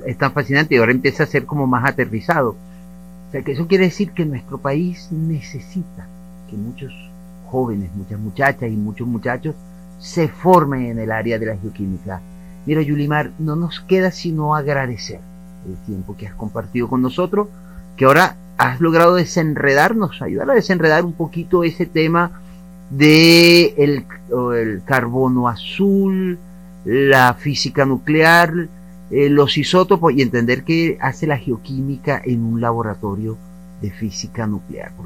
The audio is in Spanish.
es tan fascinante y ahora empieza a ser como más aterrizado. O sea, que eso quiere decir que nuestro país necesita que muchos jóvenes, muchas muchachas y muchos muchachos se formen en el área de la geoquímica. Mira, Yulimar, no nos queda sino agradecer el tiempo que has compartido con nosotros, que ahora has logrado desenredarnos, ayudar a desenredar un poquito ese tema de el carbono azul, la física nuclear, los isótopos y entender qué hace la geoquímica en un laboratorio de física nuclear.